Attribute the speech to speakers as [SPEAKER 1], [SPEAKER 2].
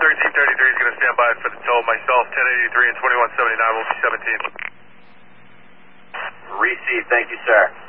[SPEAKER 1] 1333 is going to stand by for the tow. Myself, 1083 and 2179 will be 17.
[SPEAKER 2] Received. Thank you, sir.